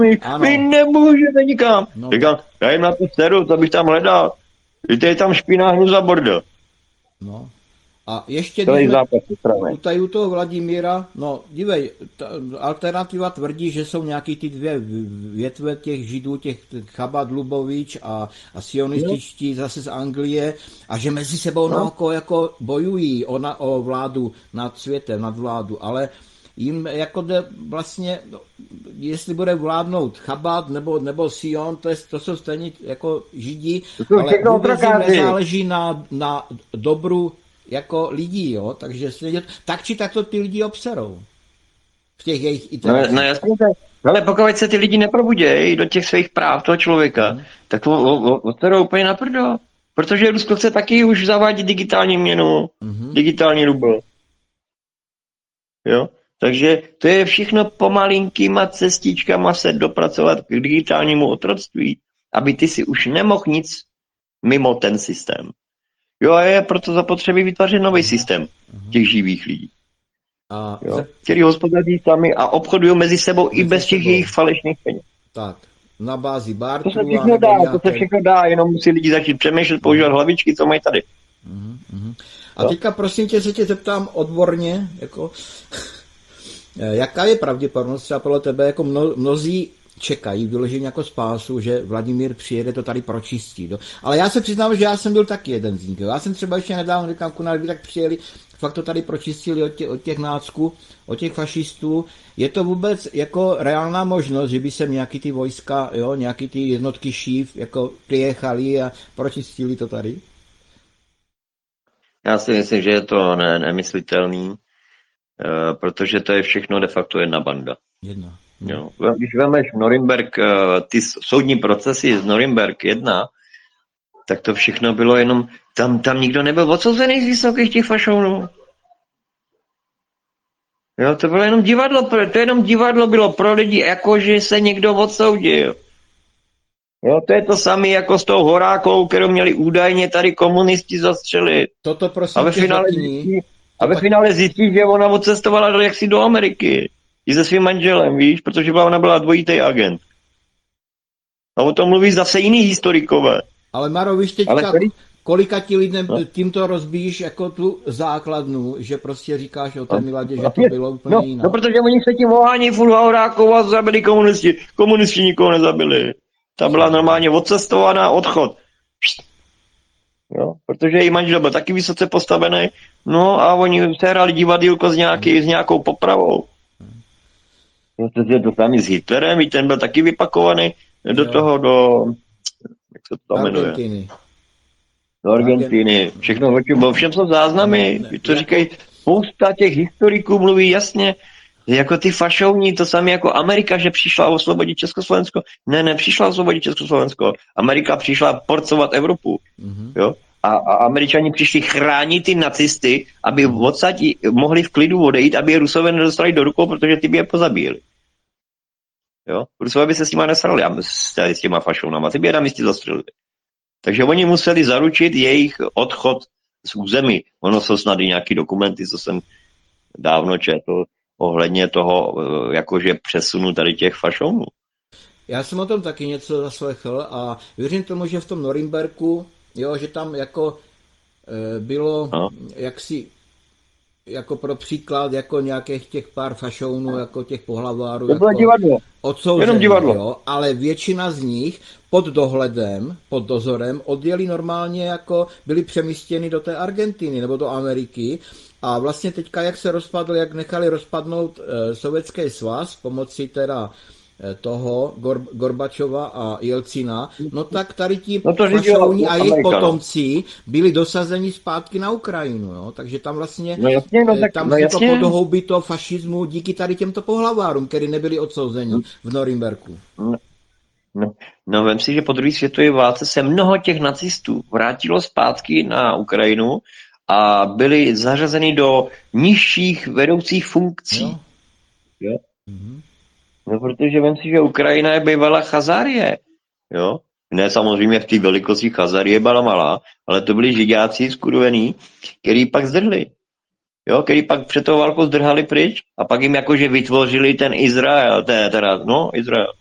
Vy nemůžete nikam. No. Říkám, já jim na tu seru, to bych tam hledal. Víte, je tam špína, hnuza, bordel. No. A ještě Celý když jsme západ strany. u toho Vladimíra, no dívej, alternativa tvrdí, že jsou nějaký ty dvě větve těch židů, těch Chabad Lubovič a sionističtí zase z Anglie a že mezi sebou jako bojují o vládu nad světem, nad vládu, ale jim jako jde vlastně, jestli bude vládnout Chabad nebo Sion, to jsou stejně jako židi, ale vůbec jim nezáleží na dobru jako lidí, jo, takže tak či tak to ty lidi obserou. V těch jejich iteracích. No jasně, ale pokud se ty lidi neprobudějí do těch svých práv toho člověka, tak to odserou úplně na prdo. Protože Rusko chce taky už zavádit digitální měnu, digitální rubl. Jo? Takže to je všechno pomalinkýma cestičkama se dopracovat k digitálnímu otroctví, aby ty si už nemohl nic mimo ten systém. Jo, a je proto zapotřebí vytvářet nový systém těch živých lidí. Který hospodaří sami a obchodují mezi sebou i bez těch jejich falešných peněz. Tak, na bázi bartru. To se všechno dá, jenom musí lidi začít přemýšlet, používat hlavičky, co mají tady. A teďka prosím tě, se tě zeptám odborně, jako, jaká je pravděpodobnost třeba podle tebe, jako mnozí čekají vyloženě jako spásu, že Vladimír přijede to tady pročistí. Ale já se přiznám, že já jsem byl taky jeden z nich. Já jsem třeba ještě nedávno říkám, kdyby tak přijeli, fakt to tady pročistili od těch nácků, od těch fašistů. Je to vůbec jako reálná možnost, že by sem nějaký ty vojska, jo, nějaký ty jednotky šív jako přijechali a pročistili to tady? Já si myslím, že je to nemyslitelný, protože to je všechno de facto jedna banda. Jedna. Jo. Když vemeš Norimberg, ty soudní procesy z Norimberg 1, tak to všechno bylo jenom, tam nikdo nebyl odsouzený z vysokých těch fašounů. Jo, to bylo jenom divadlo, to jenom divadlo bylo pro lidi, jako že se někdo odsoudil. Jo, to je to samé jako s tou Horákou, kterou měli údajně tady komunisti zastřelit. Toto prosím a ve finále zjistí, že ona odcestovala jaksi do Ameriky. I se svým manželem, víš, protože ona byla dvojitý agent. A o tom mluví zase jiný historikové. Ale Maro, víš teďka, kolika ti lidem tímto rozbíjíš jako tu základnu, že prostě říkáš o té Miladě, že to bylo úplně jinak. No, protože oni se tím ohání furt Horákou a zabili komunisti. Komunisti nikoho nezabili. Ta byla normálně odcestovaná, odchod. Jo, protože její manžel byl taky vysoce postavený, no a oni se hrali divadýlko s nějakou popravou. Protože to tam s Hitlerem, i ten byl taky vypakovaný do jak se to tam jmenuje? Do Argentiny. Všechno, všem jsou záznamy, to říkají, spousta těch historiků mluví jasně, jako ty fašovní, to samé jako Amerika, že přišla osvobodit Československo. Ne, přišla osvobodit Československo. Amerika přišla porcovat Evropu. Jo? A Američani přišli chránit ty nacisty, aby odsaď mohli v klidu odejít, aby je Rusové nedostali do rukou, protože ty by je pozabíjeli. Jo? Rusové by se s nima nesrali, s těma fašovnama, ty by je na místě zastřelili. Takže oni museli zaručit jejich odchod z území. Ono jsou snad i nějaký dokumenty, co jsem dávno četl, ohledně toho, jakože přesunu tady těch fašonů. Já jsem o tom taky něco zaslechl a věřím tomu, že v tom Norimberku, jo, že tam jako bylo jaksi jako pro příklad jako nějakých těch pár fašounů, jako těch pohlavárů, to bylo divadlo. Jenom divadlo. Jo, ale většina z nich pod dohledem, pod dozorem odjeli normálně, jako byli přemístěni do té Argentiny nebo do Ameriky. A vlastně teďka, jak se rozpadl, jak nechali rozpadnout Sovětský svaz pomocí teda toho Gorbačova a Jelcina, no tak tady ti fašouni a jejich potomci byli dosazeni zpátky na Ukrajinu, jo? Takže tam vlastně tam to podhoubí toho fašismu díky tady těmto pohlavárům, který nebyli odsouzeni v Norimberku. No vem si, že po druhé světové válce se mnoho těch nacistů vrátilo zpátky na Ukrajinu a byli zařazeni do nižších vedoucích funkcí. Jo? No, protože vem si, že Ukrajina je bývala Chazárie. Jo? Ne samozřejmě v té velikosti Chazárie byla malá, ale to byli židáci skurvený, který pak zdrhli. Jo? Který pak před tou válkou zdrhali pryč a pak jim jakože vytvořili ten Izrael, Izrael.